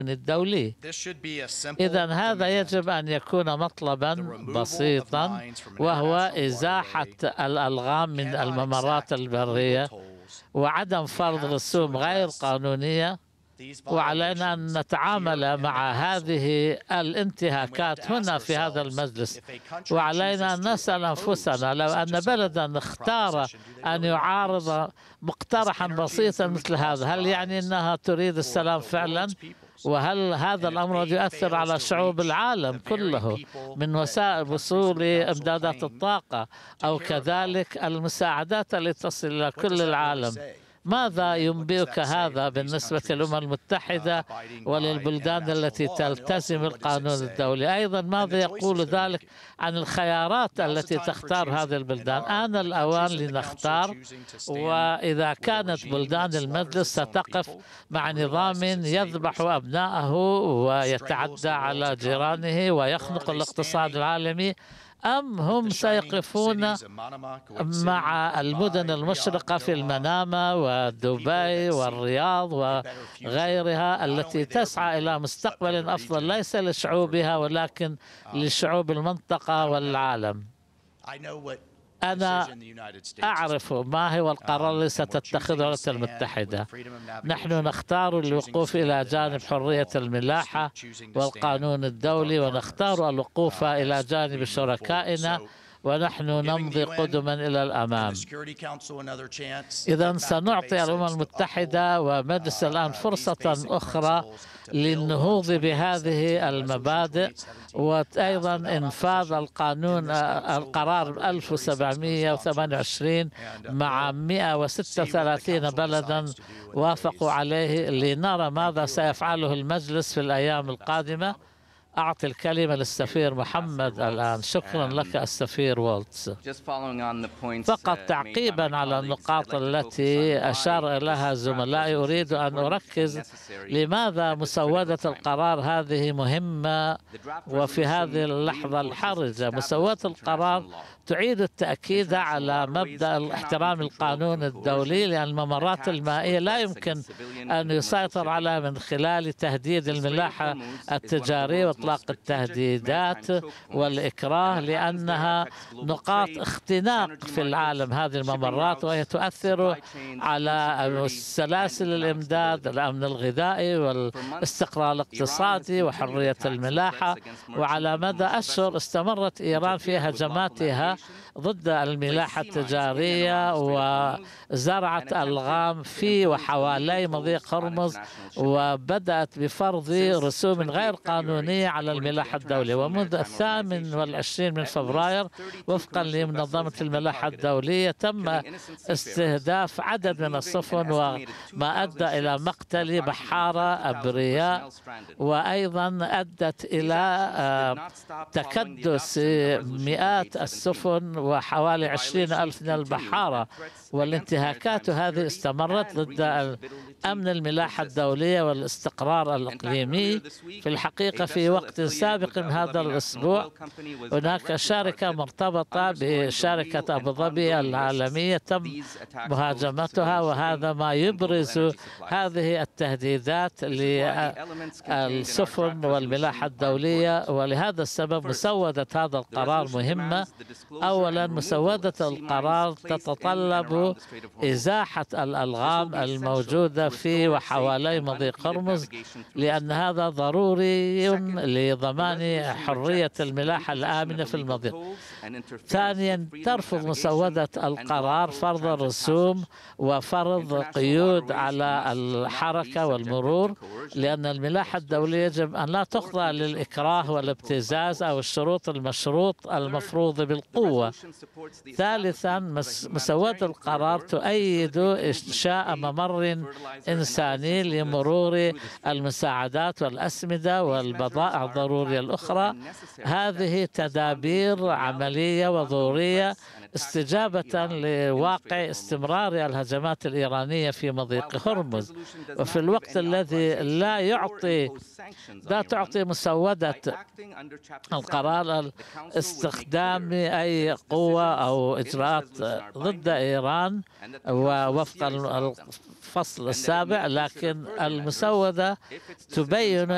الدولي. إذا هذا يجب أن يكون مطلبا بسيطا، وهو إزاحة الألغام من الممرات البرية وعدم فرض رسوم غير قانونية. وعلينا أن نتعامل مع هذه الانتهاكات هنا في هذا المجلس، وعلينا أن نسأل أنفسنا لو أن بلدا اختار أن يعارض مقترحا بسيطا مثل هذا، هل يعني أنها تريد السلام فعلا؟ وهل هذا الأمر يؤثر على شعوب العالم كله من وسائل وصول إمدادات الطاقة أو كذلك المساعدات التي تصل إلى كل العالم؟ ماذا ينبئك هذا بالنسبة للأمم المتحدة وللبلدان التي تلتزم القانون الدولي؟ أيضا ماذا يقول ذلك عن الخيارات التي تختار هذه البلدان؟ آن الأوان لنختار، وإذا كانت بلدان المجلس ستقف مع نظام يذبح أبنائه ويتعدى على جيرانه ويخنق الاقتصاد العالمي، أم هم سيقفون مع المدن المشرقة في المنامة ودبي والرياض وغيرها التي تسعى إلى مستقبل أفضل ليس لشعوبها ولكن لشعوب المنطقة والعالم؟ أنا أعرف ما هو القرار الذي ستتخذه الولايات المتحدة. نحن نختار الوقوف إلى جانب حرية الملاحة والقانون الدولي، ونختار الوقوف إلى جانب شركائنا، ونحن نمضي قدما إلى الأمام. إذا سنعطي الأمم المتحدة ومجلس الآن فرصة أخرى للنهوض بهذه المبادئ، وأيضا إنفاذ القرار 1728 مع 136 بلدا وافقوا عليه، لنرى ماذا سيفعله المجلس في الأيام القادمة. أعطي الكلمة للسفير محمد الآن. شكرا لك السفير والتز. فقط تعقيبا على النقاط التي أشار إليها زملائي، أريد أن أركز لماذا مسودة القرار هذه مهمة وفي هذه اللحظة الحرجة. مسودة القرار تعيد التأكيد على مبدأ احترام القانون الدولي، لأن الممرات المائية لا يمكن أن يسيطر عليها من خلال تهديد الملاحة التجارية وإطلاق التهديدات والإكراه، لأنها نقاط اختناق في العالم هذه الممرات، وهي تؤثر على سلاسل الإمداد، الأمن الغذائي والاستقرار الاقتصادي وحرية الملاحة. وعلى مدى أشهر استمرت إيران في هجماتها ضد الملاحة التجارية وزرعت ألغام في وحوالي مضيق هرمز، وبدأت بفرض رسوم غير قانونية على الملاحة الدولية. ومنذ 28 من فبراير وفقا لمنظمة الملاحة الدولية تم استهداف عدد من السفن، وما أدى إلى مقتل بحارة أبرياء، وأيضا أدت إلى تكدس مئات السفن وحوالي 20,000 من البحارة. والانتهاكات هذه استمرت ضد أمن الملاحة الدولية والاستقرار الإقليمي. في الحقيقة في وقت سابق من هذا الأسبوع هناك شركة مرتبطة بشركة أبو ظبي العالمية تم مهاجمتها، وهذا ما يبرز هذه التهديدات للسفن والملاحة الدولية. ولهذا السبب مسودة هذا القرار مهمة. أولا، مسودة القرار تتطلب إزاحة الألغام الموجودة في وحوالي مضيق هرمز، لأن هذا ضروري لضمان حرية الملاحة الآمنة في المضيق. ثانيا، ترفض مسودة القرار فرض الرسوم وفرض قيود على الحركة والمرور، لأن الملاحة الدولية يجب أن لا تخضع للإكراه والابتزاز أو الشروط المشروط المفروض بالقوة. ثالثا، مسودة القرار تؤيد إنشاء ممر إنساني لمرور المساعدات والأسمدة والبضائع الضرورية الأخرى. هذه تدابير عملية وضرورية استجابة لواقع استمرار الهجمات الإيرانية في مضيق هرمز، وفي الوقت الذي لا تعطي مسودة القرار استخدام أي قوة أو إجراءات ضد إيران ووفق الفصل السابع، لكن المسودة تبين